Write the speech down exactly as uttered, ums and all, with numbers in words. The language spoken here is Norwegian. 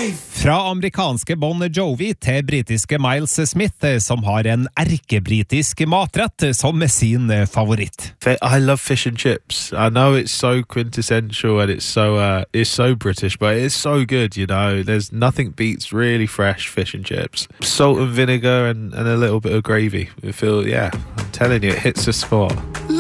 Fra amerikanske Bon Jovi til britiske Miles Smith, som har en erkebritisk matrett som sin favoritt. I love fish and chips. I know it's so quintessential and it's so uh, it's so British, but it's so good, you know. There's nothing beats really fresh fish and chips. Salt and vinegar and, and a little bit of gravy. I feel, yeah, I'm telling you, it hits the spot.